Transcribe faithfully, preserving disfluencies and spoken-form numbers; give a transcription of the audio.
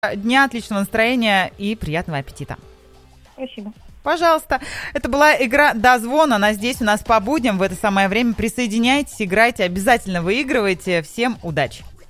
дня, отличного настроения и приятного аппетита. Спасибо. Пожалуйста. Это была игра «Дозвон». Она здесь у нас по будням в это самое время. Присоединяйтесь, играйте, обязательно выигрывайте. Всем удачи.